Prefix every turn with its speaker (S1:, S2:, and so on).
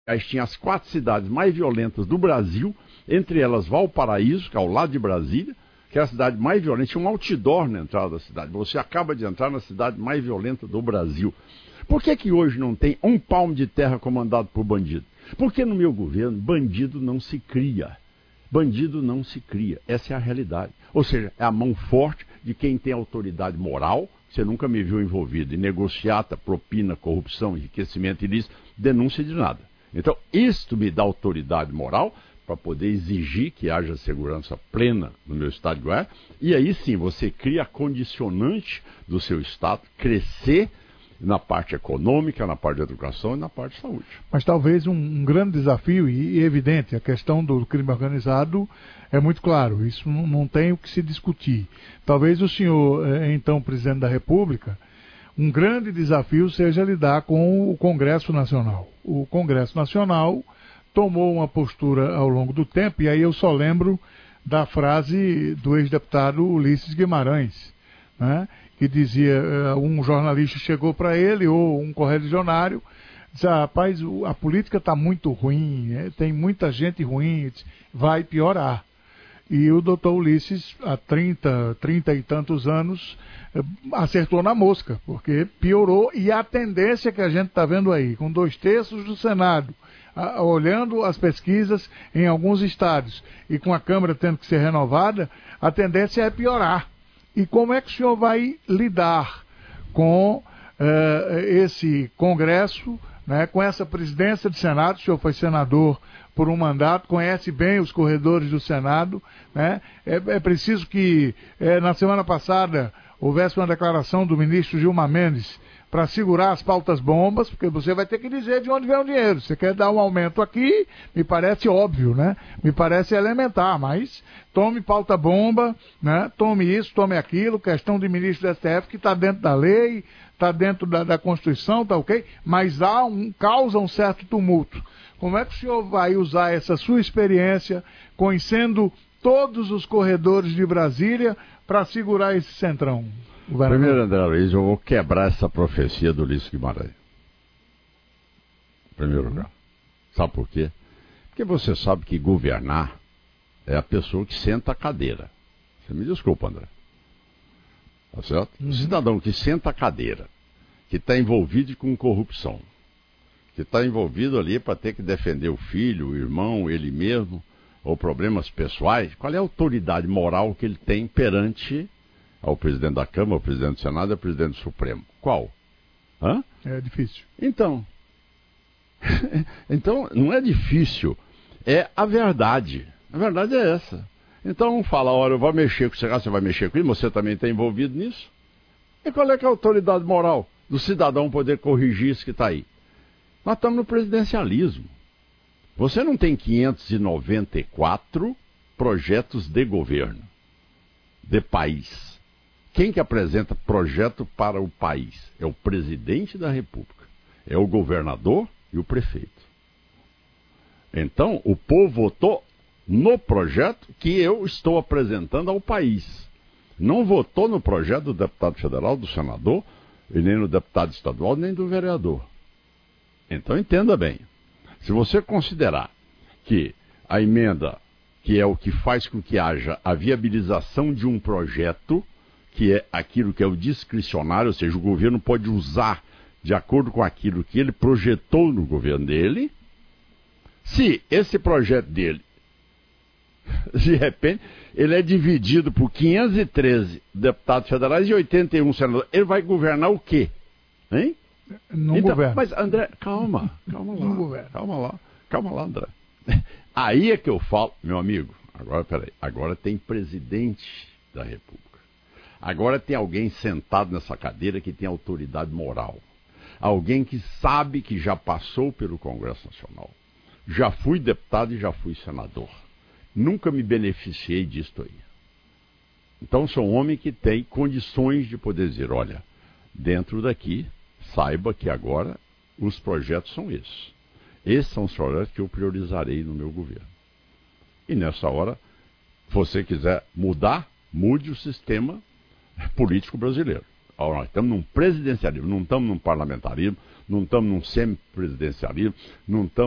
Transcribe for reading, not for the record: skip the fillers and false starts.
S1: tinha as 4 cidades mais violentas do Brasil, entre elas Valparaíso, que é ao lado de Brasília, que é a cidade mais violenta. Tinha um outdoor na entrada da cidade. Você acaba de entrar na cidade mais violenta do Brasil. Por que hoje não tem um palmo de terra comandado por bandido? Porque no meu governo, bandido não se cria. Bandido não se cria. Essa é a realidade. Ou seja, é a mão forte de quem tem autoridade moral. Você nunca me viu envolvido em negociata, propina, corrupção, enriquecimento ilícito, denúncia de nada. Então, isto me dá autoridade moral para poder exigir que haja segurança plena no meu estado de Goiás. E aí sim, você cria a condicionante do seu estado crescer na parte econômica, na parte de educação e na parte de saúde.
S2: Mas talvez um grande desafio, e evidente, a questão do crime organizado é muito claro, isso não tem o que se discutir. Talvez o senhor, então, presidente da República, um grande desafio seja lidar com o Congresso Nacional. O Congresso Nacional tomou uma postura ao longo do tempo, e aí eu só lembro da frase do ex-deputado Ulisses Guimarães, né, que dizia, um jornalista chegou para ele, ou um correligionário, disse, rapaz, a política está muito ruim, tem muita gente ruim, vai piorar. E o doutor Ulisses, há 30 e tantos anos, acertou na mosca, porque piorou, e a tendência que a gente está vendo aí, com 2/3 do Senado, olhando as pesquisas em alguns estados, e com a Câmara tendo que ser renovada, a tendência é piorar. E como é que o senhor vai lidar com esse Congresso, né, com essa presidência do Senado? O senhor foi senador por um mandato, conhece bem os corredores do Senado, né? É preciso que, na semana passada, houvesse uma declaração do ministro Gilmar Mendes para segurar as pautas bombas, porque você vai ter que dizer de onde vem o dinheiro. Você quer dar um aumento aqui, me parece óbvio, né? Me parece elementar, mas tome pauta bomba, né? Tome isso, tome aquilo, questão de ministro do STF que está dentro da lei, está dentro da Constituição, está ok, mas causa um certo tumulto. Como é que o senhor vai usar essa sua experiência, conhecendo todos os corredores de Brasília, para segurar esse centrão?
S1: Primeiro, André Luiz, eu vou quebrar essa profecia do Ulisses Guimarães. Em primeiro lugar. Sabe por quê? Porque você sabe que governar é a pessoa que senta a cadeira. Você me desculpa, André. Tá certo? O cidadão que senta a cadeira, que está envolvido com corrupção, que está envolvido ali para ter que defender o filho, o irmão, ele mesmo, ou problemas pessoais, qual é a autoridade moral que ele tem perante ao presidente da Câmara, ao presidente do Senado e ao presidente do Supremo? Qual? Hã?
S2: É difícil.
S1: Então, não é difícil, é a verdade. A verdade é essa. Então fala, olha, eu vou mexer com você vai mexer com isso, você também está envolvido nisso? E qual é que é a autoridade moral do cidadão poder corrigir isso que está aí? Nós estamos no presidencialismo. Você não tem 594 projetos de governo, de país. Quem que apresenta projeto para o país? É o presidente da República, é o governador e o prefeito. Então, o povo votou no projeto que eu estou apresentando ao país. Não votou no projeto do deputado federal, do senador, e nem no deputado estadual, nem do vereador. Então, entenda bem. Se você considerar que a emenda, que é o que faz com que haja a viabilização de um projeto, que é aquilo que é o discricionário, ou seja, o governo pode usar de acordo com aquilo que ele projetou no governo dele, se esse projeto dele, de repente, ele é dividido por 513 deputados federais e 81 senadores, ele vai governar o quê? Hein?
S2: Não então, governa.
S1: Mas, André, calma lá.
S2: Não governa.
S1: Calma lá, André. Aí é que eu falo, meu amigo, agora tem presidente da República. Agora tem alguém sentado nessa cadeira que tem autoridade moral. Alguém que sabe que já passou pelo Congresso Nacional. Já fui deputado e já fui senador. Nunca me beneficiei disto aí. Então sou um homem que tem condições de poder dizer, olha, dentro daqui, saiba que agora os projetos são esses. Esses são os projetos que eu priorizarei no meu governo. E nessa hora, se você quiser mudar, mude o sistema político brasileiro. Agora, nós estamos num presidencialismo, não estamos num parlamentarismo, não estamos num semipresidencialismo, não estamos